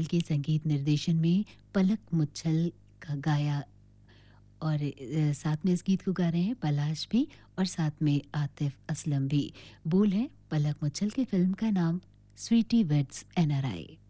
बंसल के संगीत निर्देशन में पलक मुच्छल का गाया और साथ में इस गीत को गा रहे हैं पलाश भी और साथ में आतिफ असलम भी। बोल है पलक मुच्छल की फिल्म का नाम स्वीटी वेड्स एनआरआई।